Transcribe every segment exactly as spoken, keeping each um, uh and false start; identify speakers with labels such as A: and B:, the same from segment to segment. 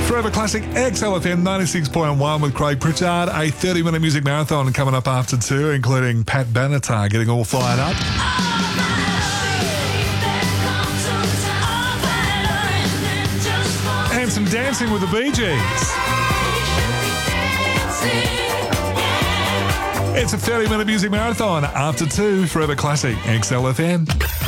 A: Forever Classic X L F M ninety-six point one with Craig Pritchard. A thirty-minute music marathon coming up after two, including Pat Benatar getting all fired up. And some dancing with the Bee Gees. It's a thirty-minute music marathon after two, Forever Classic X L F M.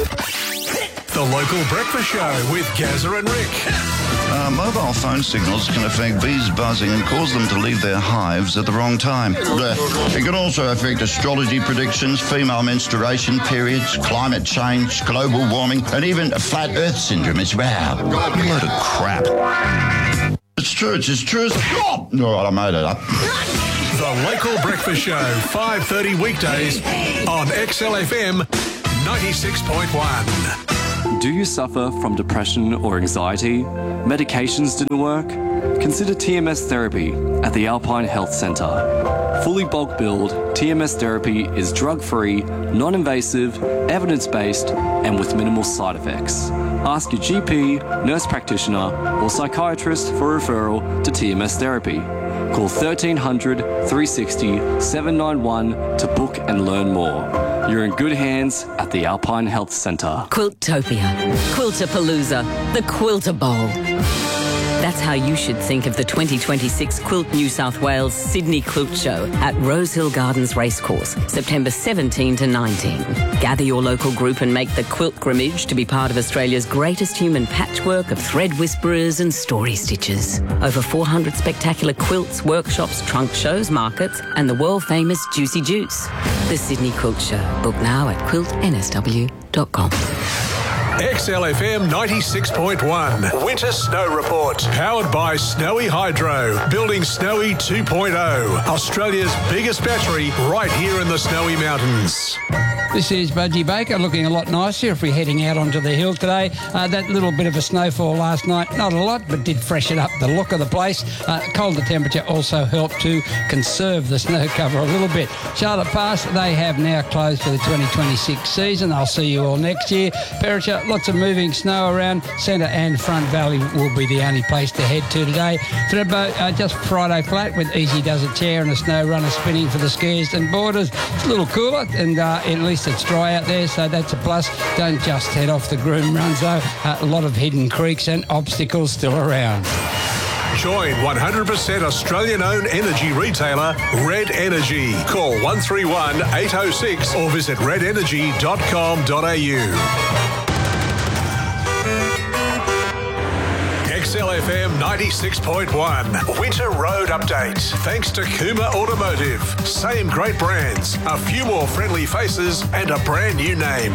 B: The local breakfast show with Gazza and Rick.
C: Uh, mobile phone signals can affect bees buzzing and cause them to leave their hives at the wrong time. Uh, it can also affect astrology predictions, female menstruation periods, climate change, global warming, and even flat earth syndrome as well. A load of crap. It's true, it's as true as... Oh! All right, I made it up.
B: The local breakfast show, five thirty weekdays on X L F M ninety-six point one.
D: Do you suffer from depression or anxiety? Medications didn't work? Consider T M S therapy at the Alpine Health Centre. Fully bulk billed, T M S therapy is drug-free, non-invasive, evidence-based, and with minimal side effects. Ask your G P, nurse practitioner, or psychiatrist for referral to T M S therapy. Call thirteen hundred, three sixty, seven nine one to book and learn more. You're in good hands at the Alpine Health Centre.
E: Quiltopia, Quiltapalooza, the Quilter Bowl. That's how you should think of the twenty twenty-six Quilt New South Wales Sydney Quilt Show at Rosehill Gardens Racecourse, September seventeenth to nineteenth. Gather your local group and make the quilt grimmage to be part of Australia's greatest human patchwork of thread whisperers and story stitchers. Over four hundred spectacular quilts, workshops, trunk shows, markets, and the world-famous Juicy Juice. The Sydney Quilt Show. Book now at quilt n s w dot com.
B: X L F M ninety-six point one Winter Snow Report. Powered by Snowy Hydro. Building Snowy two point oh. Australia's biggest battery right here in the Snowy Mountains.
F: This is Budgie Baker, looking a lot nicer if we're heading out onto the hill today. Uh, that little bit of a snowfall last night, not a lot, but did freshen up the look of the place. Uh, colder temperature also helped to conserve the snow cover a little bit. Charlotte Pass, they have now closed for the twenty twenty-six season. I'll see you all next year. Perisher, lots of moving snow around. Centre and Front Valley will be the only place to head to today. Thredbo, uh, just Friday flat with Easy Does a Chair and a snow runner spinning for the skiers and boarders. It's a little cooler and uh, at least it's dry out there, so that's a plus. Don't just head off the groom runs though. Uh, a lot of hidden creeks and obstacles still around.
B: Join one hundred percent Australian-owned energy retailer Red Energy. Call one three one, eight oh six or visit red energy dot com dot a u. X L F M ninety-six point one Winter Road Update. Thanks to Kuma Automotive. Same great brands, a few more friendly faces and a brand new name.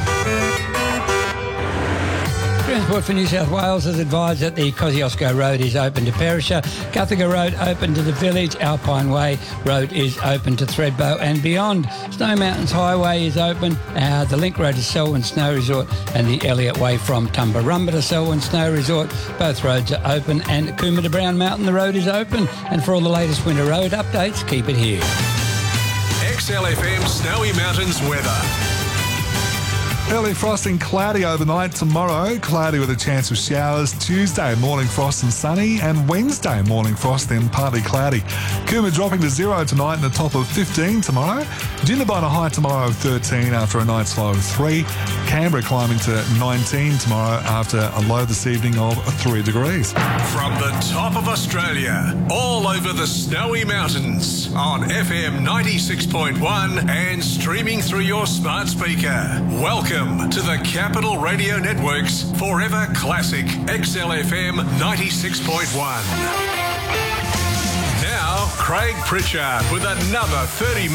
F: Transport for New South Wales has advised that the Kosciuszko Road is open to Perisher, Guthaga Road open to the village, Alpine Way Road is open to Thredbo and beyond. Snow Mountains Highway is open, uh, the Link Road to Selwyn Snow Resort and the Elliott Way from Tumbarumba to Selwyn Snow Resort. Both roads are open and Cooma to Brown Mountain, the road is open. And for all the latest winter road updates, keep it here.
B: X L F M Snowy Mountains weather.
A: Early frost and cloudy overnight tomorrow. Cloudy with a chance of showers. Tuesday, morning frost and sunny. And Wednesday, morning frost then partly cloudy. Cooma dropping to zero tonight and a top of fifteen tomorrow. Jindabyne a high tomorrow of thirteen after a night's low of three. Canberra climbing to nineteen tomorrow after a low this evening of three degrees.
B: From the top of Australia, all over the Snowy Mountains, on F M ninety-six point one and streaming through your smart speaker. Welcome to the Capital Radio Network's Forever Classic X L F M ninety-six point one. Now, Craig Pritchard with another thirty minutes.